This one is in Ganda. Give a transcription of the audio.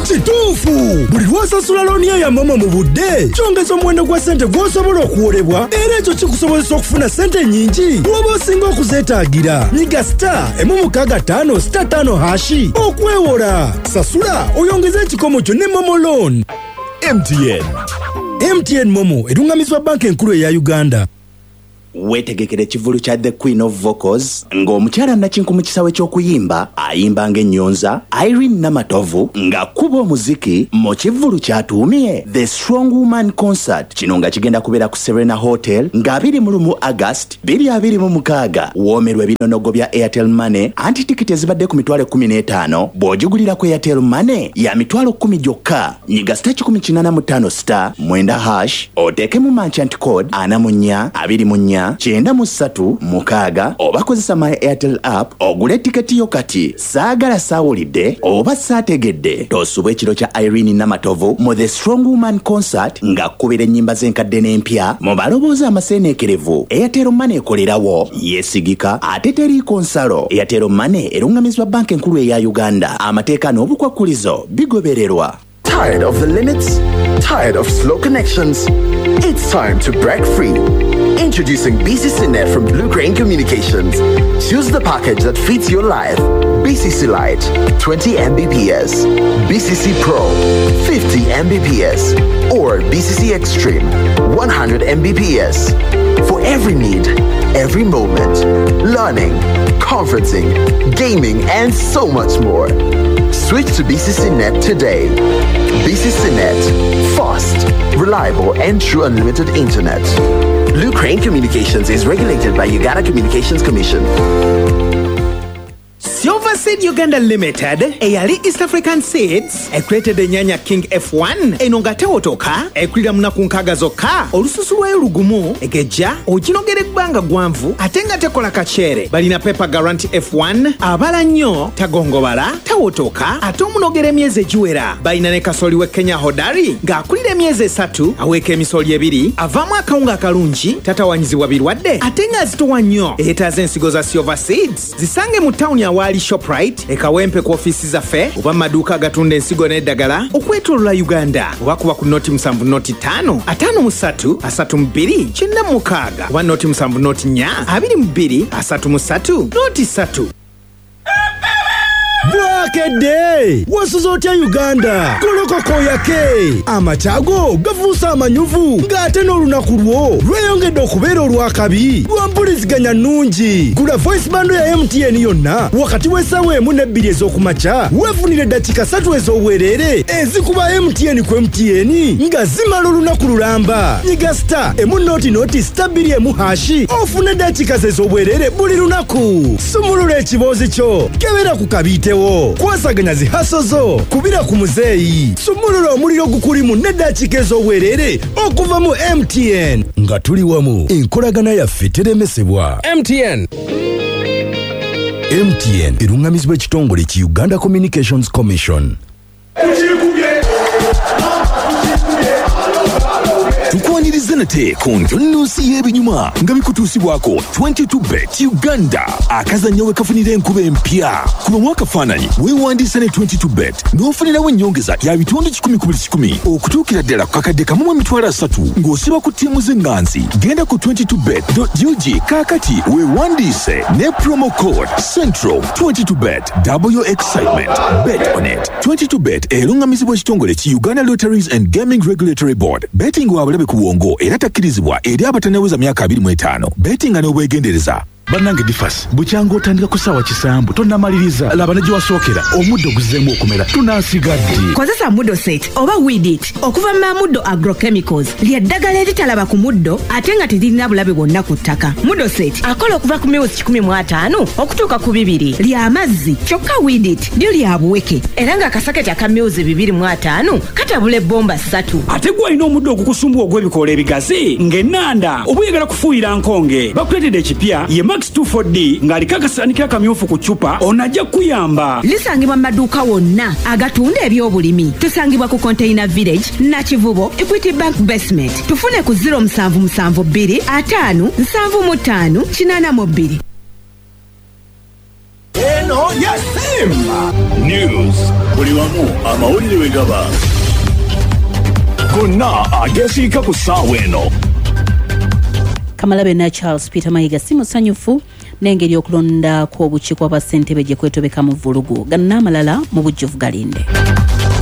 Kituufu buli lw'osasula looni ya Momo mu budde kyongeza omuwendo gwa ssente gw'osobola okuwolebwa era ekyo kikusobozesa okufuna ssente nnyingi bw'oba osinga okuzeetaagira. Nyiga *165*5 okwewola. Sasula oyongeze ekikomo kyo ne Momo Loan. MTN Momo erungamizibwa banka enkulu eya Uganda. Wetegekere kivulu kya The Queen of Vocals ng'omukyala Nakinku mu kisawe ky'okuyimba ayimba ng'ennyonza Irene Namatovu ng'akuba omuziki mu kivulu ky'atuumye The Strong Woman Concert. Kino nga kigenda kubeera ku Serena Hotel nga 21 August 2026. Woomerwa ebinonogo bya Airtel Money anti tikiti ezibadde ku mitwalo 15 bw'ogigulira ku Airtel Money ya mitwalo 10 gyokka. Nyiga *185* 9# oteekemu merchant code 8424 93 oba kozesa My Airtel app ogule tiketi yo kati. Saagala saawulidde oba saategedde tosubwa ekiro kya Irene Namatovu mu The Strong Woman Concert ng'akubira ennyimba z'enkadde n'empya mu maloboozi amaseeneekerevu. Airtel Money ekolerawo yeesigika ate teriiko nsalo. Airtel Money erungamizibwa banka enkulu eya Uganda. Amateeka n'obukwakkulizo bigobererwa. Tired of the limits? Tired of slow connections? It's time to break free. Introducing BCCnet from Blue Crane Communications. Choose the package that fits your life. BCC Lite, 20 Mbps. BCC Pro, 50 Mbps. Or BCC Extreme, 100 Mbps. For every need, every moment. Learning, conferencing, gaming, and so much more. Switch to BCCnet today. BCCnet, fast, reliable, and true unlimited internet. Blue Crane Communications is regulated by Uganda Communications Commission. Silver Seed Uganda Limited, eyali East African Seeds, ekulete enyanya King F1, enonga tewotoka, ekulira munaku nkaga zokka, olususu lwayo lugumu, egeja, oginogere gbanga gwanvu, atenga tekola kachere, balina Pepper Guarantee F1, abala nnyo, tagongobala, tewotoka, ate omunogere emyezi egiwera, balina ne kasoli we Kenya Hodari, ng'akulira emyezi 3, aweeka emisoli 2, avaamu akawunga akalungi, tatawanyizibwa birwadde, atenga azitowa nnyo, eetaaza ensigo za Silver Seeds, zisange mu tawuni awali Shoprite, ekawempe ku ofisi zaffe oba maduuka agatunda ensigo n'eddagala okwetoolola Uganda. Oba kuba ku noti 7 noti 5 53 32 46 oba noti 7 noti 4 22 33 noti 3. Bwakedde wasuza otya Uganda kolokoko yake amatago gavuusa amanyuvu ng'ate n'olunaku lwo lweyongedde okubeera olwakabi lwampuliziganya nnungi. Gula voice bando ya MTN yonna wakati w'essaawa 1 ne 2 ez'okumakya weefunire eddakiika 3 ez'obwereere ezikuba MTN ku MTN nga zimala olunaku lulamba. Nyiga *1 ofune eddakiika ez'obwereere buli lunaku. Sumulula ekiboozi kyo kebera ku kabiitewo kwasaganya zihaso zo kubira ku muzeeyi. Sumulula omuliro gukulimu n'eddakiika ez'obwereere okuva mu MTN nga tuli wamu enkolagana yaffe teremesebwa. MTN erungamizibwa ekitongole ki Uganda Communications Commission. Tukwaniriza nate ku ntonnosi y'ebinyuma nga bikutuusibwako 22bet Uganda akazannyo we kafunira enkuba empya. Kuba mwaka faananyi weewandiisa ne 22bet n'ofunirawo ennyongeza ya bitundu 10 ku buli 10 okutuukira ddala ku kakadde kamu mu emitwalo 3 ng'osiba ku ttiimu z'enganzi. Genda ku 22bet.ug kaakati weewandiise ne promo code Central. 22bet, double your excitement. Bet on it. 22bet erungamizibwa ekitongole ki Uganda Lotteries and Gaming Regulatory Board. Betting wabulabe ku bwongo era takkirizibwa eri abataneweza myaka 25. Betting n'obwegendereza. Bannange Difas bukyanga otandika ku ssaawa 9 tonnamaliriza laba ne gye wasookera omuddo guzeemu okumera tunaasigadde. Kozesa Muddo Set oba Weedit okuva mu Muddo Agrochemicals ly'eddagala eritalaba ku muddo ate nga teririna bulabe bwonna ku ttaka. Muddo Set akola okuva ku myezi 15 okutuuka ku 2 lya mazzi kyokka Weedit lyo lya buweke era nga akasaketi aka myezi 25 katabula ebbomba 3. Ate gwe alina omuddo ogukusumbuwa ogw'ebikoola ebigazi ng'ennanda obuyagala kufuuyira nkonge bakuleetedde ekipya ye Max 24D ng'aliko akasanikira akamyufu ku ccupa onajja kuyamba. Lisangibwa mu maduuka wonna agatunda eby'obulimi. Tusangibwa ku Container Village Nakivubo Equity Bank Basement. Tufune ku 0772 5 75 82. eno ya Simba News buli wamu amawulire we gaba gonna agesiika ku ssaawa eno. Kamalabe na Charles Peter Mayiga si musanyufu n'engeri okulonda kw'obukiiko bwa ssentebe gye kwetobeka mu vulugu gannaamalala mu bujjuvu galinde.